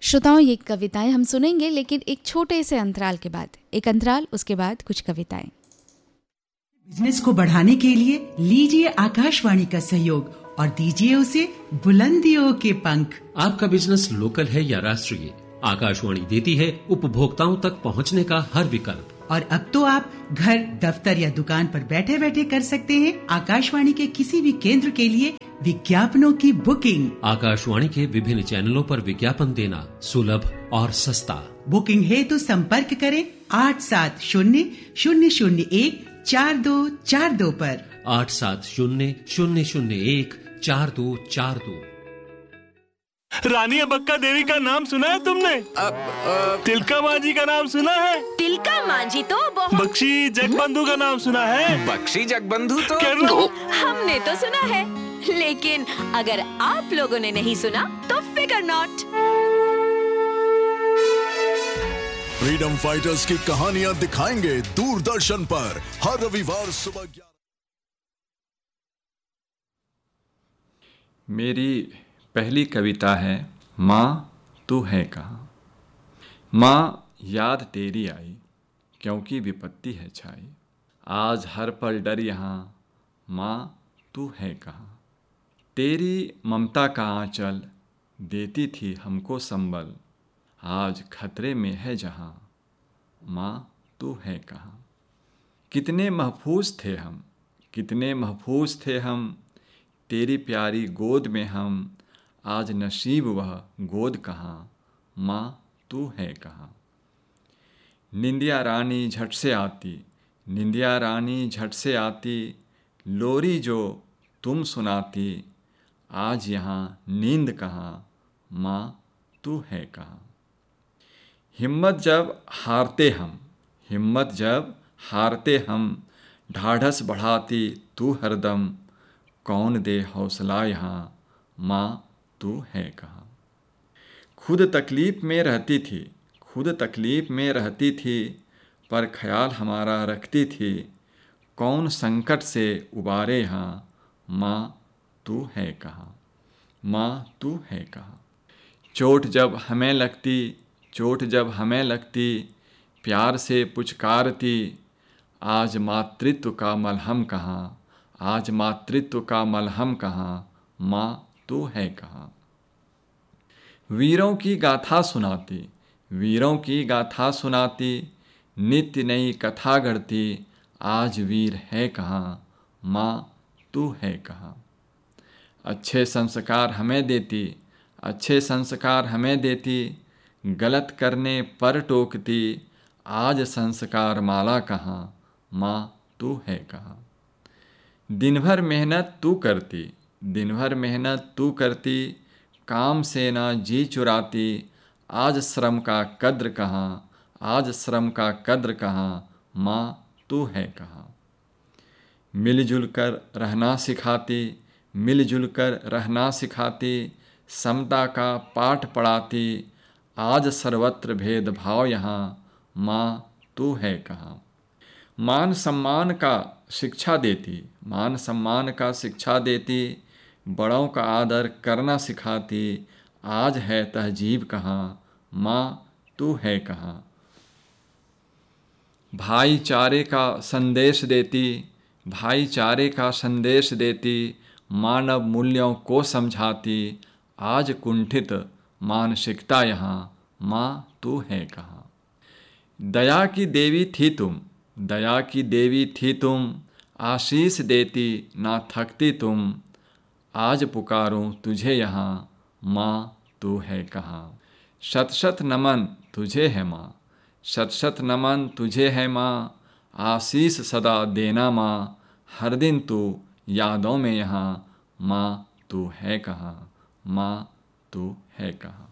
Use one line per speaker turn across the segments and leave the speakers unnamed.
श्रोताओं, ये कविताएं हम सुनेंगे, लेकिन एक छोटे से अंतराल के बाद। एक अंतराल, उसके बाद कुछ कविताएं।
बिजनेस को बढ़ाने के लिए लीजिए आकाशवाणी का सहयोग और दीजिए उसे बुलंदियों के पंख।
आपका बिजनेस लोकल है या राष्ट्रीय, आकाशवाणी देती है उपभोक्ताओं तक पहुंचने का हर विकल्प।
और अब तो आप घर, दफ्तर या दुकान पर बैठे बैठे कर सकते हैं आकाशवाणी के किसी भी केंद्र के लिए विज्ञापनों की बुकिंग।
आकाशवाणी के विभिन्न चैनलों पर विज्ञापन देना सुलभ और सस्ता।
बुकिंग है तो संपर्क करें 8700014242 पर।
8700014242।
रानी अबक्का देवी का नाम सुना है तुमने? तिलका मांझी का नाम सुना है?
तिलका मांझी तो
बख्शी जगबंधु का नाम सुना है?
बख्शी जगबंधु तो
हमने तो सुना है, लेकिन अगर आप लोगों ने नहीं सुना तो फिकर नॉट।
फ्रीडम फाइटर्स की कहानियां दिखाएंगे दूरदर्शन पर हर रविवार सुबह 11।
मेरी पहली कविता है माँ तू है कहाँ। माँ याद तेरी आई, क्योंकि विपत्ति है छाई, आज हर पल डर यहाँ, माँ तू है कहाँ। तेरी ममता का आंचल देती थी हमको संबल, आज खतरे में है जहाँ, माँ तू है कहाँ। कितने महफूज थे हम, कितने महफूज थे हम, तेरी प्यारी गोद में हम, आज नसीब वह गोद कहाँ, माँ तू है कहाँ। निंदिया रानी झट से आती, निंदिया रानी झट से आती, लोरी जो तुम सुनाती, आज यहाँ नींद कहाँ, माँ तू है कहाँ। हिम्मत जब हारते हम, हिम्मत जब हारते हम, ढाढ़स बढ़ाती तू हरदम, कौन दे हौसला यहाँ, माँ तू है कहाँ। खुद तकलीफ में रहती थी, खुद तकलीफ में रहती थी, पर ख्याल हमारा रखती थी, कौन संकट से उबारे यहाँ, माँ तू है कहाँ, माँ तू है कहाँ। चोट जब हमें लगती, चोट जब हमें लगती, प्यार से पुचकारती, आज मातृत्व का मलहम कहाँ, आज मातृत्व का मलहम कहाँ, माँ तू है कहाँ। वीरों की गाथा सुनाती, वीरों की गाथा सुनाती, नित्य नई कथा गढ़ती, आज वीर है कहाँ, माँ तू है कहाँ। अच्छे संस्कार हमें देती, अच्छे संस्कार हमें देती, गलत करने पर टोकती, आज संस्कार माला कहाँ, माँ तू है कहाँ। दिन भर मेहनत तू करती, दिन भर मेहनत तू करती, काम से ना जी चुराती, आज श्रम का कद्र कहाँ, आज श्रम का कद्र कहाँ, माँ तू है कहाँ। मिलजुल कर रहना सिखाती, मिलजुल कर रहना सिखाती, समता का पाठ पढ़ाती, आज सर्वत्र भेदभाव यहाँ, माँ तू है कहाँ। मान सम्मान का शिक्षा देती, मान सम्मान का शिक्षा देती, बड़ों का आदर करना सिखाती, आज है तहजीब कहाँ, माँ तू है कहाँ। भाईचारे का संदेश देती, भाईचारे का संदेश देती, मानव मूल्यों को समझाती, आज कुंठित मानसिकता यहाँ, माँ तू है कहाँ। दया की देवी थी तुम, दया की देवी थी तुम, आशीष देती ना थकती तुम, आज पुकारूं तुझे यहाँ, माँ तू है कहाँ। शत शत नमन तुझे है माँ, शत शत नमन तुझे है माँ, आशीष सदा देना माँ, हर दिन तू यादों में यहाँ, माँ तू है कहाँ, माँ तू है कहाँ।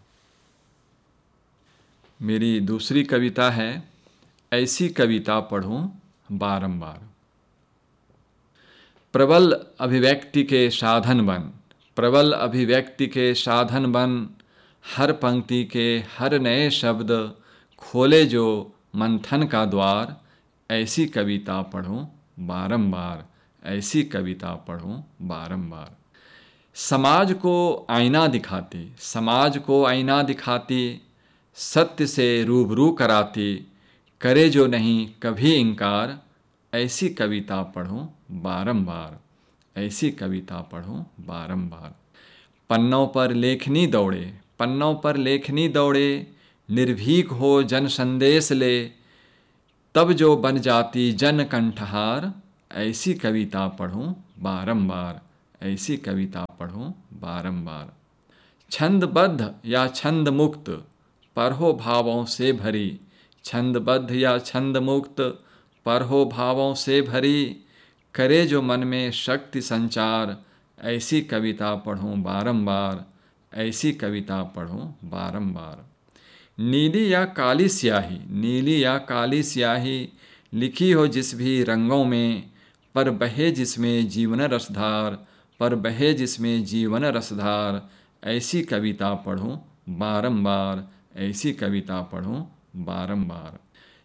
मेरी दूसरी कविता है ऐसी कविता पढ़ूं बारंबार। प्रबल अभिव्यक्ति के साधन बन, प्रबल अभिव्यक्ति के साधन बन, हर पंक्ति के हर नए शब्द खोले जो मंथन का द्वार, ऐसी कविता पढ़ूं बारंबार, ऐसी कविता पढ़ूं बारंबार। समाज को आईना दिखाती, समाज को आईना दिखाती, सत्य से रूबरू कराती, करे जो नहीं कभी इनकार, ऐसी कविता पढ़ो बारंबार, ऐसी कविता पढ़ो बारंबार। पन्नों पर लेखनी दौड़े, पन्नों पर लेखनी दौड़े, निर्भीक हो जन संदेश ले, तब जो बन जाती जन कंठहार, ऐसी कविता पढ़ो बारंबार, ऐसी कविता पढ़ो बारंबार। छंदबद्ध या छंद मुक्त, पर हो भावों से भरी, छंदबद्ध या छंद मुक्त, पर हो भावों से भरी, करे जो मन में शक्ति संचार, ऐसी कविता पढ़ो बारंबार, ऐसी कविता पढ़ो बारंबार। नीली या काली स्याही, नीली या काली स्याही, लिखी हो जिस भी रंगों में, पर बहे जिसमें जीवन रसधार, पर बहे जिसमें जीवन रसधार, ऐसी कविता पढ़ो बारंबार, ऐसी कविता पढ़ो बारंबार।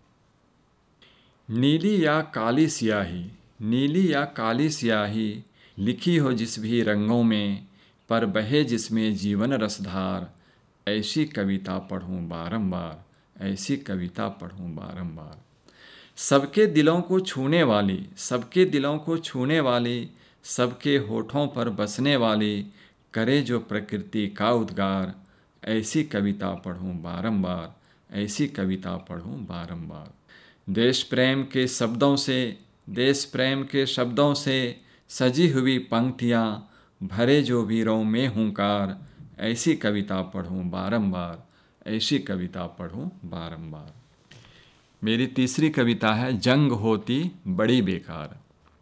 नीली या काली स्याही, नीली या काली स्याही, लिखी हो जिस भी रंगों में, पर बहे जिसमें जीवन रसधार, ऐसी कविता पढ़ूं बारंबार, ऐसी कविता पढ़ूं बारंबार। सबके दिलों को छूने वाली, सबके दिलों को छूने वाली, सबके होठों पर बसने वाली, करे जो प्रकृति का उद्गार, ऐसी कविता पढ़ूं बारंबार, ऐसी कविता पढ़ूं बारंबार। देश प्रेम के शब्दों से, देश प्रेम के शब्दों से सजी हुई पंक्तियाँ, भरे जो वीरों में हुंकार, ऐसी कविता पढ़ूं बारंबार, ऐसी कविता पढ़ूं बारंबार। मेरी तीसरी कविता है जंग होती बड़ी बेकार।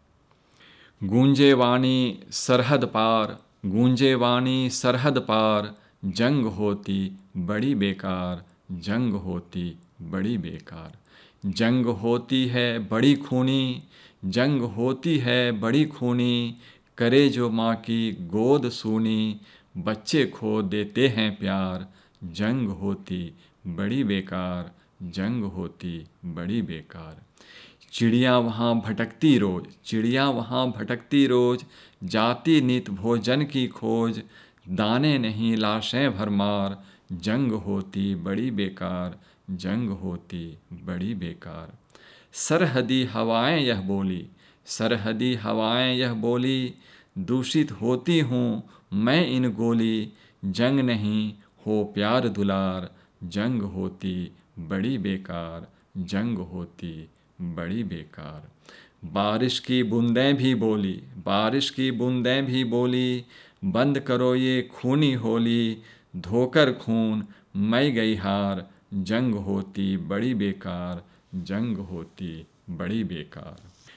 गूंजे वाणी सरहद पार, गूंजे वाणी सरहद पार, जंग होती बड़ी बेकार, जंग होती बड़ी बेकार। जंग होती है बड़ी खूनी, जंग होती है बड़ी खूनी, करे जो माँ की गोद सूनी, बच्चे खो देते हैं प्यार, जंग होती बड़ी बेकार, जंग होती बड़ी बेकार। चिड़िया वहाँ भटकती रोज, चिड़िया वहाँ भटकती रोज, जाती नित भोजन की खोज, दाने नहीं लाशें भरमार, जंग होती बड़ी बेकार, जंग होती बड़ी बेकार। सरहदी हवाएं यह बोली, सरहदी हवाएं यह बोली, दूषित होती हूँ मैं इन गोली, जंग नहीं हो प्यार दुलार, जंग होती बड़ी बेकार, जंग होती बड़ी बेकार। बारिश की बूंदें भी बोली, बारिश की बूंदें भी बोली, बंद करो ये खूनी होली, धोकर खून मैं गई हार, जंग होती बड़ी बेकार, जंग होती बड़ी बेकार।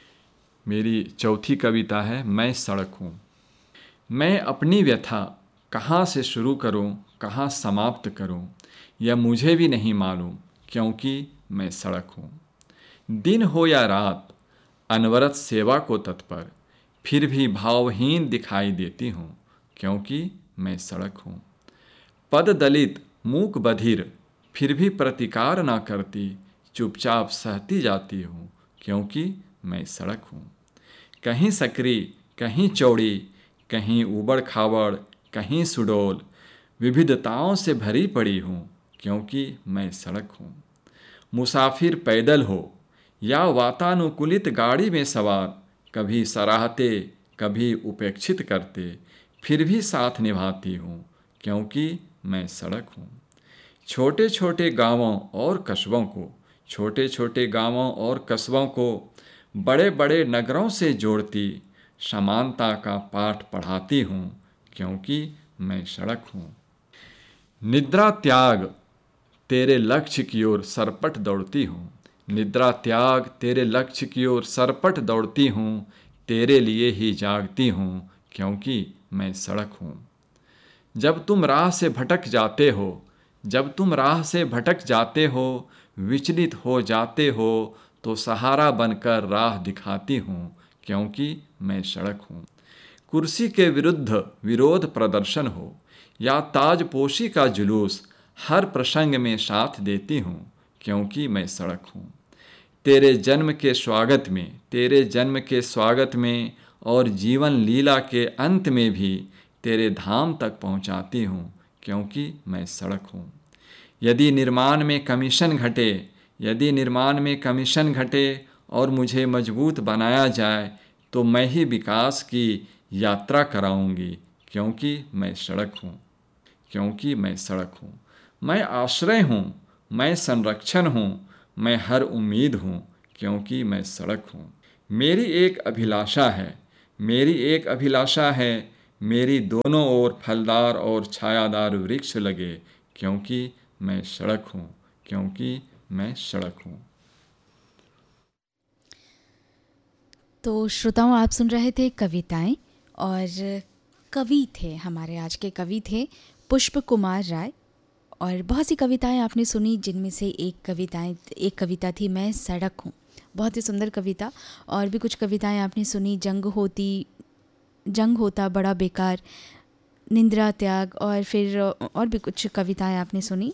मेरी चौथी कविता है मैं सड़क हूँ। मैं अपनी व्यथा कहाँ से शुरू करूँ, कहाँ समाप्त करूँ, यह मुझे भी नहीं मालूम, क्योंकि मैं सड़क हूँ। दिन हो या रात अनवरत सेवा को तत्पर, फिर भी भावहीन दिखाई देती हूँ, क्योंकि मैं सड़क हूँ। पद दलित मूक बधिर, फिर भी प्रतिकार ना करती, चुपचाप सहती जाती हूँ, क्योंकि मैं सड़क हूँ। कहीं सकरी, कहीं चौड़ी, कहीं ऊबड़ खाबड़, कहीं सुडौल, विविधताओं से भरी पड़ी हूँ, क्योंकि मैं सड़क हूँ। मुसाफिर पैदल हो या वातानुकूलित गाड़ी में सवार, कभी सराहते कभी उपेक्षित करते, फिर भी साथ निभाती हूँ, क्योंकि मैं सड़क हूँ। छोटे छोटे गांवों और कस्बों को, छोटे छोटे गांवों और कस्बों को बड़े बड़े नगरों से जोड़ती, समानता का पाठ पढ़ाती हूँ, क्योंकि मैं सड़क हूँ। निद्रा त्याग तेरे लक्ष्य की ओर सरपट दौड़ती हूँ, निद्रा त्याग तेरे लक्ष्य की ओर सरपट दौड़ती हूँ, तेरे लिए ही जागती हूँ, क्योंकि मैं सड़क हूँ। जब तुम राह से भटक जाते हो, जब तुम राह से भटक जाते हो, विचलित हो जाते हो, तो सहारा बनकर राह दिखाती हूँ, क्योंकि मैं सड़क हूँ। कुर्सी के विरुद्ध विरोध प्रदर्शन हो या ताजपोशी का जुलूस, हर प्रसंग में साथ देती हूँ, क्योंकि मैं सड़क हूँ। तेरे जन्म के स्वागत में, तेरे जन्म के स्वागत में और जीवन लीला के अंत में भी तेरे धाम तक पहुँचाती हूँ, क्योंकि मैं सड़क हूँ। यदि निर्माण में कमीशन घटे और मुझे मजबूत बनाया जाए तो मैं ही विकास की यात्रा कराऊंगी, क्योंकि मैं सड़क हूँ। मैं आश्रय हूँ, मैं संरक्षण हूँ, मैं हर उम्मीद हूँ, क्योंकि मैं सड़क हूँ। मेरी एक अभिलाषा है, मेरी दोनों ओर फलदार और छायादार वृक्ष लगे, क्योंकि मैं सड़क हूँ।
तो श्रोताओं, आप सुन रहे थे कविताएं, और कवि थे हमारे आज के कवि थे पुष्प कुमार राय। और बहुत सी कविताएं आपने सुनी, जिनमें से एक कविता थी मैं सड़क हूँ, बहुत ही सुंदर कविता। और भी कुछ कविताएं आपने सुनी, जंग होता बड़ा बेकार, निंद्रा त्याग, और फिर और भी कुछ कविताएं आपने सुनी।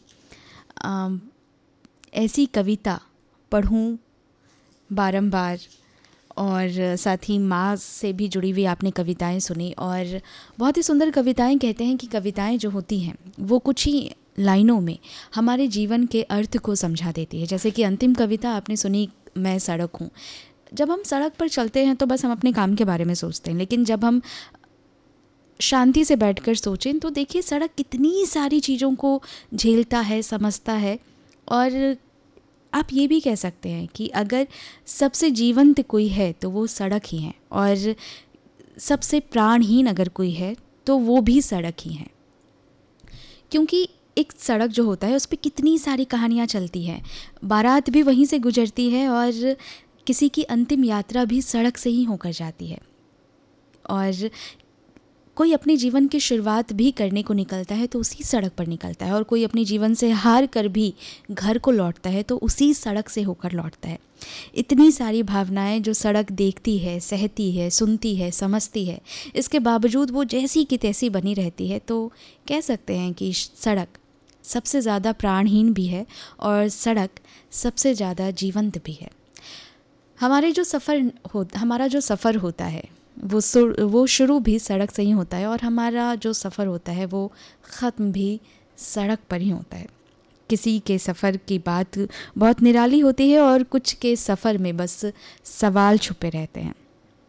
ऐसी कविता पढ़ूं बारंबार, और साथ ही माँ से भी जुड़ी हुई आपने कविताएं सुनी। और बहुत ही सुंदर कविताएं। कहते हैं कि कविताएं जो होती हैं वो कुछ ही लाइनों में हमारे जीवन के अर्थ को समझा देती है। जैसे कि अंतिम कविता आपने सुनी, मैं सड़क हूँ। जब हम सड़क पर चलते हैं तो बस हम अपने काम के बारे में सोचते हैं, लेकिन जब हम शांति से बैठकर सोचें तो देखिए सड़क कितनी सारी चीज़ों को झेलता है, समझता है। और आप ये भी कह सकते हैं कि अगर सबसे जीवंत कोई है तो वो सड़क ही है, और सबसे प्राणहीन अगर कोई है तो वो भी सड़क ही है। क्योंकि एक सड़क जो होता है उस पर कितनी सारी कहानियाँ चलती हैं, बारात भी वहीं से गुजरती है, और किसी की अंतिम यात्रा भी सड़क से ही होकर जाती है। और कोई अपने जीवन की शुरुआत भी करने को निकलता है तो उसी सड़क पर निकलता है, और कोई अपने जीवन से हार कर भी घर को लौटता है तो उसी सड़क से होकर लौटता है। इतनी सारी भावनाएं जो सड़क देखती है, सहती है, सुनती है, समझती है, इसके बावजूद वो जैसी की तैसी बनी रहती है। तो कह सकते हैं कि सड़क सबसे ज़्यादा प्राणहीन भी है और सड़क सबसे ज़्यादा जीवंत भी है। हमारा जो सफ़र होता है वो शुरू भी सड़क से ही होता है, और हमारा जो सफ़र होता है वो ख़त्म भी सड़क पर ही होता है। किसी के सफ़र की बात बहुत निराली होती है और कुछ के सफ़र में बस सवाल छुपे रहते हैं।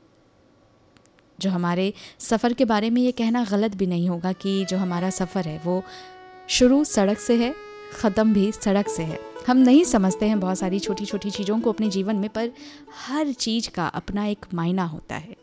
जो हमारे सफ़र के बारे में ये कहना गलत भी नहीं होगा कि जो हमारा सफ़र है वो शुरू सड़क से है, ख़त्म भी सड़क से है। हम नहीं समझते हैं बहुत सारी छोटी छोटी चीज़ों को अपने जीवन में, पर हर चीज़ का अपना एक मायना होता है।